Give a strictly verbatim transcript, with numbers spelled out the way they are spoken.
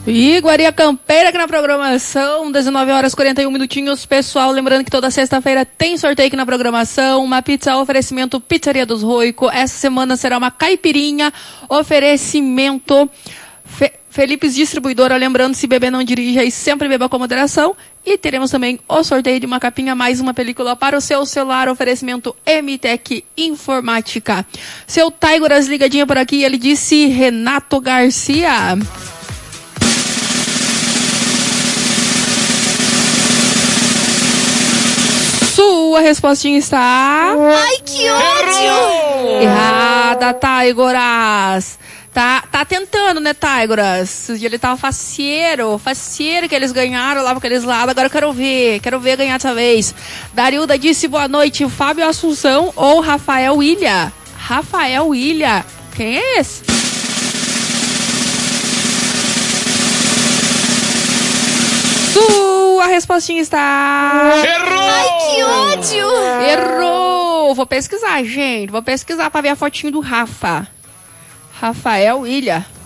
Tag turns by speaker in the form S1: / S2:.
S1: Iguaria Campeira aqui na programação, dezenove horas e quarenta e um minutinhos. Pessoal, lembrando que toda sexta-feira tem sorteio aqui na programação. Uma pizza oferecimento Pizzaria dos Roico. Essa semana será uma caipirinha oferecimento Fe- Felipes Distribuidora. Lembrando, se beber não dirija e sempre beba com moderação. E teremos também o sorteio de uma capinha, mais uma película para o seu celular, oferecimento M Tech Informática. Seu Taigoras ligadinha por aqui, ele disse Renato Garcia. Sua respostinha está...
S2: Ai, que ódio!
S1: Errada, Taigoras. Tá, tá tentando, né, Taigoras? Esses dias ele tava faceiro, faceiro que eles ganharam lá pra aqueles lados. Agora eu quero ver, quero ver ganhar dessa vez. Darilda disse boa noite, Fábio Assunção ou Rafael Ilha? Rafael Ilha, quem é esse? Sua respostinha está...
S3: Errou!
S2: Ai, que ódio!
S1: Errou! Vou pesquisar, gente. Vou pesquisar pra ver a fotinho do Rafa. Rafael Ilha.